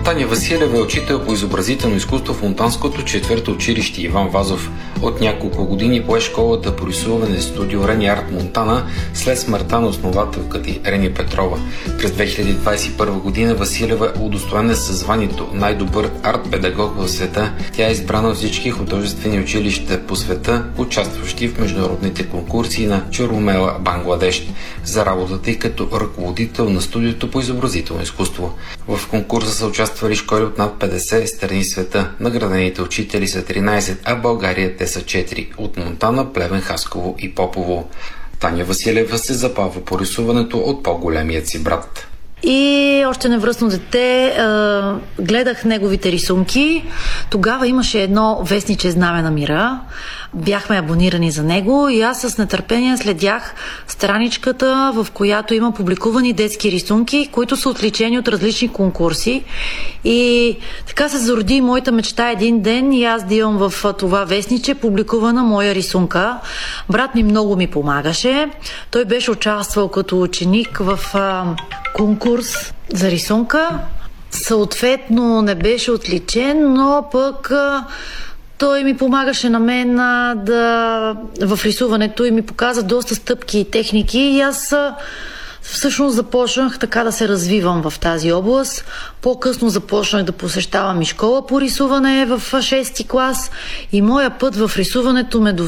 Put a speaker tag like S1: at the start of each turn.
S1: Таня Василева е учител по изобразително изкуство в Монтанското четвърто училище Иван Вазов. От няколко години пое школата по рисуване на студио Рени Арт Монтана след смъртта на основателката Рени Петрова. През 2021 година Василева е удостоена със званието най-добър арт-педагог в света. Тя е избрана от всички художествени училища по света, участващи в международните конкурси на Чорумела, Бангладеш, за работата и като ръководител на студиото по изобразително изкуство. В конкурса са участвали школи от над 50 страни света. Наградените учители са 13, а в България те са 4 от Монтана, Плевен, Хасково и Попово. Таня Василева се запава по рисуването от по-големият си брат.
S2: И още невръстно дете гледах неговите рисунки. Тогава имаше едно вестниче Знаме на мира. Бяхме абонирани за него и аз с нетърпение следях страничката, в която има публикувани детски рисунки, които са отличени от различни конкурси. И така се зароди моята мечта един ден и аз да имам в това вестниче публикувана моя рисунка. Брат ми много ми помагаше. Той беше участвал като ученик в конкурс за рисунка. Съответно не беше отличен, но пък той ми помагаше на мен в рисуването и ми показа доста стъпки и техники и аз всъщност започнах така да се развивам в тази област. По-късно започнах да посещавам и школа по рисуване в 6-ти клас и моя път в рисуването ме